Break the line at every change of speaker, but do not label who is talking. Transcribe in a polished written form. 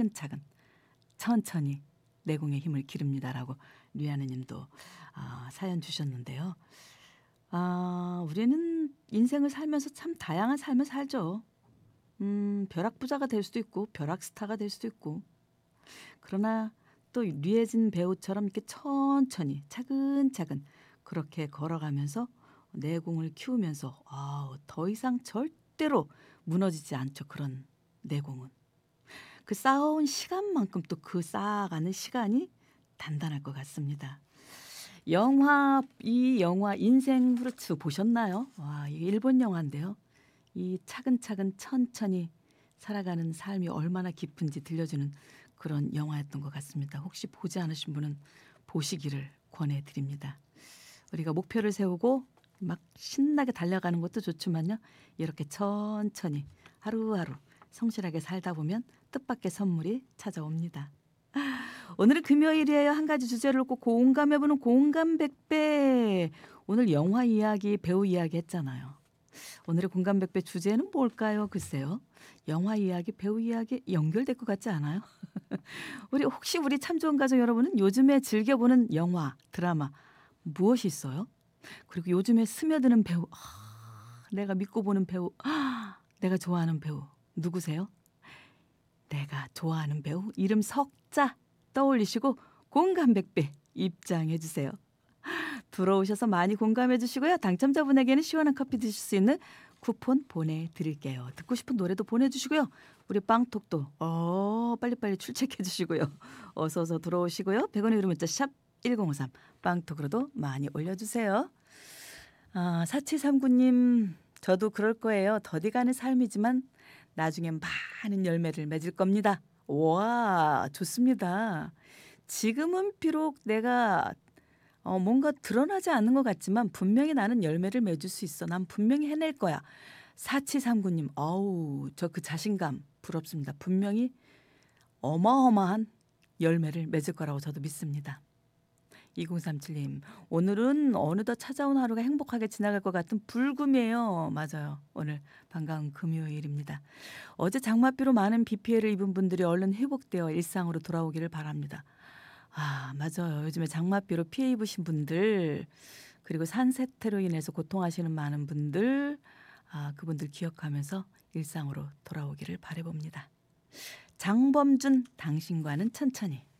차근차근 천천히 내공의 힘을 기릅니다라고 류하느님도 사연 주셨는데요. 우리는 인생을 살면서 참 다양한 삶을 살죠. 벼락부자가 될 수도 있고 벼락스타가 될 수도 있고, 그러나 또 류혜진 배우처럼 이렇게 천천히 차근차근 그렇게 걸어가면서 내공을 키우면서 더 이상 절대로 무너지지 않죠. 그런 내공은 그 쌓아온 시간만큼 또 그 쌓아가는 시간이 단단할 것 같습니다. 이 영화 인생 후르츠 보셨나요? 이게 일본 영화인데요. 이 차근차근 천천히 살아가는 삶이 얼마나 깊은지 들려주는 그런 영화였던 것 같습니다. 혹시 보지 않으신 분은 보시기를 권해드립니다. 우리가 목표를 세우고 막 신나게 달려가는 것도 좋지만요, 이렇게 천천히 하루하루 성실하게 살다 보면 뜻밖의 선물이 찾아옵니다. 오늘은 금요일이에요. 한 가지 주제를 놓고 공감해보는 공감 100배. 오늘 영화 이야기, 배우 이야기 했잖아요. 오늘의 공감 100배 주제는 뭘까요? 글쎄요. 영화 이야기, 배우 이야기 연결될 것 같지 않아요? 혹시 우리 참 좋은 가족 여러분은 요즘에 즐겨보는 영화, 드라마 무엇이 있어요? 그리고 요즘에 스며드는 배우, 내가 믿고 보는 배우, 내가 좋아하는 배우 누구세요? 내가 좋아하는 배우 이름 석자 떠올리시고 공감 100배 입장해 주세요. 들어오셔서 많이 공감해 주시고요. 당첨자분에게는 시원한 커피 드실 수 있는 쿠폰 보내드릴게요. 듣고 싶은 노래도 보내주시고요. 우리 빵톡도 빨리빨리 출첵해 주시고요. 어서 들어오시고요. 100원의 유료 문자 샵 1053 빵톡으로도 많이 올려주세요. 4739님, 저도 그럴 거예요. 더디가는 삶이지만 나중엔 많은 열매를 맺을 겁니다. 와, 좋습니다. 지금은 비록 내가 뭔가 드러나지 않는 것 같지만 분명히 나는 열매를 맺을 수 있어. 난 분명히 해낼 거야. 4739님, 저 그 자신감 부럽습니다. 분명히 어마어마한 열매를 맺을 거라고 저도 믿습니다. 2037님, 오늘은 어느덧 찾아온 하루가 행복하게 지나갈 것 같은 불금이에요. 맞아요. 오늘 반가운 금요일입니다. 어제 장맛비로 많은 비 피해를 입은 분들이 얼른 회복되어 일상으로 돌아오기를 바랍니다. 맞아요. 요즘에 장맛비로 피해 입으신 분들, 그리고 산세태로 인해서 고통하시는 많은 분들, 그분들 기억하면서 일상으로 돌아오기를 바라봅니다. 장범준, 당신과는 천천히.